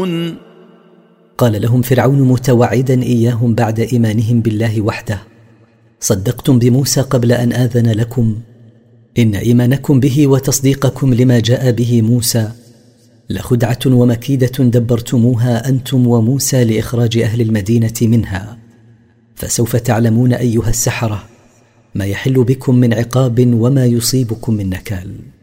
فرعون. قال لهم فرعون متوعدا إياهم بعد إيمانهم بالله وحده: صدقتم بموسى قبل أن آذن لكم، إن إيمانكم به وتصديقكم لما جاء به موسى لخدعة ومكيدة دبرتموها أنتم وموسى لإخراج أهل المدينة منها، فسوف تعلمون أيها السحرة ما يحل بكم من عقاب وما يصيبكم من نكال.